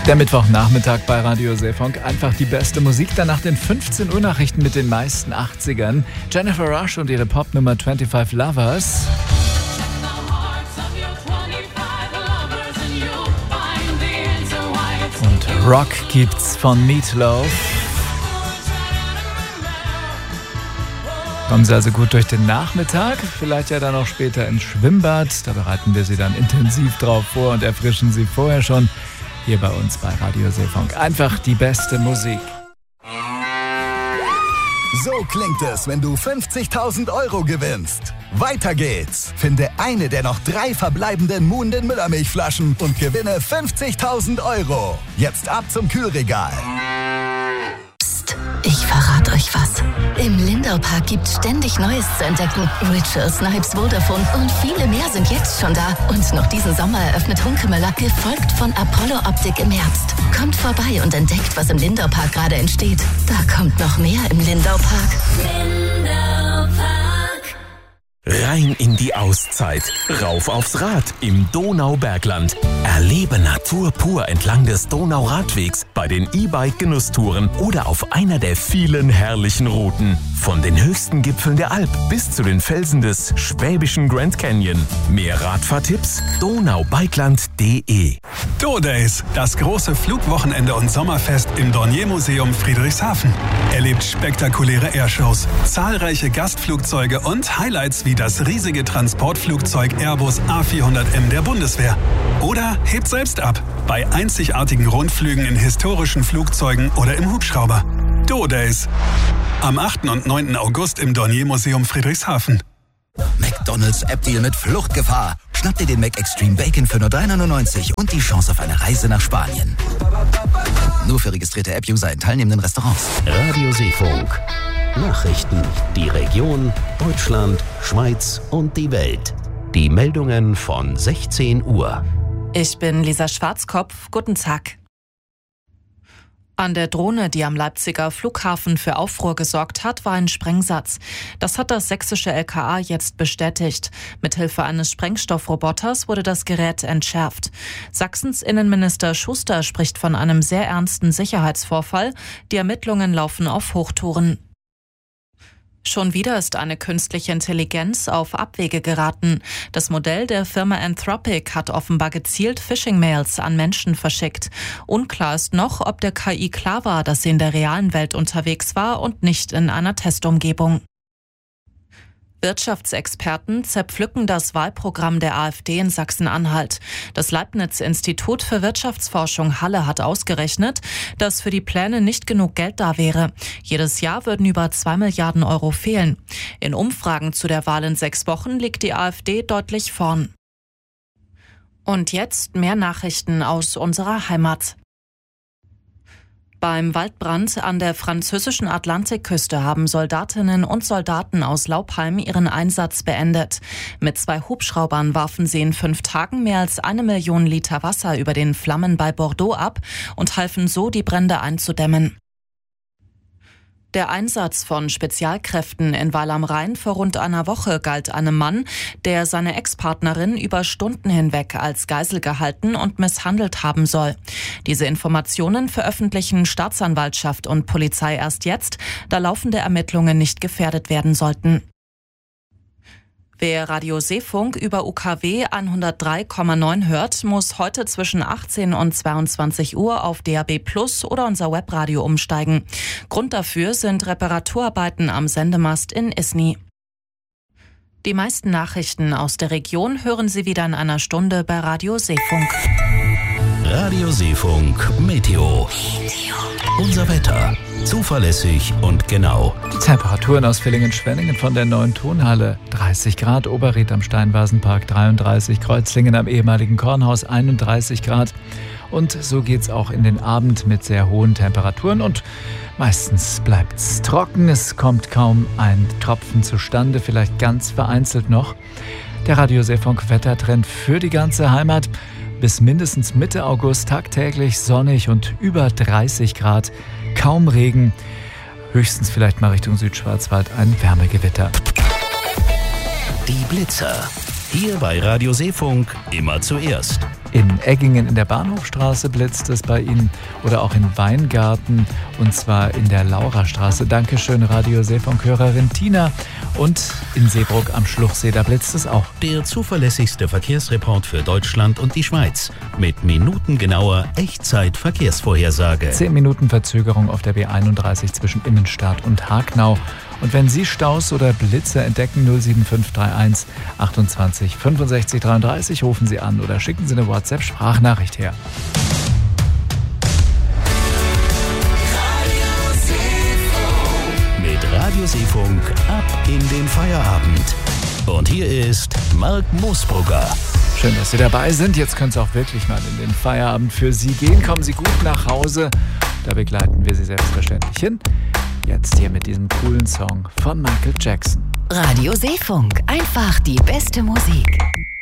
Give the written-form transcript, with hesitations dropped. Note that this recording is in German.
Der Mittwochnachmittag bei Radio Seefunk. Einfach die beste Musik. Danach den 15 Uhr Nachrichten mit den meisten 80ern. Jennifer Rush und ihre Popnummer 25 Lovers. Und Rock gibt's von Meatloaf. Kommen Sie also gut durch den Nachmittag, vielleicht ja dann auch später ins Schwimmbad. Da bereiten wir Sie dann intensiv drauf vor und erfrischen Sie vorher schon hier bei uns bei Radio Seefunk. Einfach die beste Musik. So klingt es, wenn du 50.000 € gewinnst. Weiter geht's. Finde eine der noch 3 verbleibenden Moon den Müllermilchflaschen und gewinne 50.000 €. Jetzt ab zum Kühlregal. Psst, ich verrate euch was. Im Lindau Park gibt's ständig Neues zu entdecken. Richard, Snipes, Vodafone und viele mehr sind jetzt schon da. Und noch diesen Sommer eröffnet Hunkemöller, gefolgt von Apollo Optik im Herbst. Kommt vorbei und entdeckt, was im Lindau Park gerade entsteht. Da kommt noch mehr im Lindau Park. Lindau Park. Rein in die Auszeit. Rauf aufs Rad im Donaubergland. Erlebe Natur pur entlang des Donauradwegs bei den E-Bike-Genusstouren oder auf einer der vielen herrlichen Routen. Von den höchsten Gipfeln der Alp bis zu den Felsen des schwäbischen Grand Canyon. Mehr Radfahrtipps? donaubikeland.de. Do-Days, das große Flugwochenende und Sommerfest im Dornier-Museum Friedrichshafen. Erlebt spektakuläre Airshows, zahlreiche Gastflugzeuge und Highlights wie das riesige Transportflugzeug Airbus A400M der Bundeswehr. Oder hebt selbst ab bei einzigartigen Rundflügen in historischen Flugzeugen oder im Hubschrauber. Do-Days. Am 8. und 9. August im Dornier-Museum Friedrichshafen. McDonald's App-Deal mit Fluchtgefahr. Schnapp dir den Mac Extreme Bacon für nur 3,99 € und die Chance auf eine Reise nach Spanien. Nur für registrierte App-User in teilnehmenden Restaurants. Radio Seefunk. Nachrichten, die Region, Deutschland, Schweiz und die Welt. Die Meldungen von 16 Uhr. Ich bin Lisa Schwarzkopf. Guten Tag. An der Drohne, die am Leipziger Flughafen für Aufruhr gesorgt hat, war ein Sprengsatz. Das hat das sächsische LKA jetzt bestätigt. Mithilfe eines Sprengstoffroboters wurde das Gerät entschärft. Sachsens Innenminister Schuster spricht von einem sehr ernsten Sicherheitsvorfall. Die Ermittlungen laufen auf Hochtouren. Schon wieder ist eine künstliche Intelligenz auf Abwege geraten. Das Modell der Firma Anthropic hat offenbar gezielt Phishing-Mails an Menschen verschickt. Unklar ist noch, ob der KI klar war, dass sie in der realen Welt unterwegs war und nicht in einer Testumgebung. Wirtschaftsexperten zerpflücken das Wahlprogramm der AfD in Sachsen-Anhalt. Das Leibniz-Institut für Wirtschaftsforschung Halle hat ausgerechnet, dass für die Pläne nicht genug Geld da wäre. Jedes Jahr würden über 2 Milliarden € fehlen. In Umfragen zu der Wahl in 6 Wochen liegt die AfD deutlich vorn. Und jetzt mehr Nachrichten aus unserer Heimat. Beim Waldbrand an der französischen Atlantikküste haben Soldatinnen und Soldaten aus Laupheim ihren Einsatz beendet. Mit 2 Hubschraubern warfen sie in 5 Tagen mehr als 1 Million Liter Wasser über den Flammen bei Bordeaux ab und halfen so, die Brände einzudämmen. Der Einsatz von Spezialkräften in Weil am Rhein vor rund einer Woche galt einem Mann, der seine Ex-Partnerin über Stunden hinweg als Geisel gehalten und misshandelt haben soll. Diese Informationen veröffentlichen Staatsanwaltschaft und Polizei erst jetzt, da laufende Ermittlungen nicht gefährdet werden sollten. Wer Radio Seefunk über UKW 103,9 hört, muss heute zwischen 18 und 22 Uhr auf DAB+ oder unser Webradio umsteigen. Grund dafür sind Reparaturarbeiten am Sendemast in Isny. Die meisten Nachrichten aus der Region hören Sie wieder in einer Stunde bei Radio Seefunk. Radio Seefunk Meteo. Unser Wetter. Zuverlässig und genau. Die Temperaturen aus Villingen-Schwenningen von der neuen Tonhalle. 30 Grad, Oberried am Steinvasenpark 33, Kreuzlingen am ehemaligen Kornhaus 31 Grad. Und so geht's auch in den Abend mit sehr hohen Temperaturen und meistens bleibt's trocken. Es kommt kaum ein Tropfen zustande, vielleicht ganz vereinzelt noch. Der Radio Seefunk Wettertrend für die ganze Heimat. Bis mindestens Mitte August tagtäglich sonnig und über 30 Grad. Kaum Regen, höchstens vielleicht mal Richtung Südschwarzwald ein Wärmegewitter. Die Blitzer. Hier bei Radio Seefunk immer zuerst. In Eggingen in der Bahnhofstraße blitzt es bei Ihnen oder auch in Weingarten und zwar in der Laurastraße. Dankeschön, Radio Seefunk-Hörerin Tina. Und in Seebrugg am Schluchsee, da blitzt es auch. Der zuverlässigste Verkehrsreport für Deutschland und die Schweiz. Mit minutengenauer Echtzeit-Verkehrsvorhersage. 10 Minuten Verzögerung auf der B31 zwischen Innenstadt und Hagnau. Und wenn Sie Staus oder Blitze entdecken, 07531 28 65 33, rufen Sie an oder schicken Sie eine WhatsApp-Sprachnachricht her. Mit Radio Seefunk ab in den Feierabend. Und hier ist Marc Moosbrugger. Schön, dass Sie dabei sind. Jetzt könnte es auch wirklich mal in den Feierabend für Sie gehen. Kommen Sie gut nach Hause. Da begleiten wir Sie selbstverständlich hin. Jetzt hier mit diesem coolen Song von Michael Jackson. Radio Seefunk, einfach die beste Musik.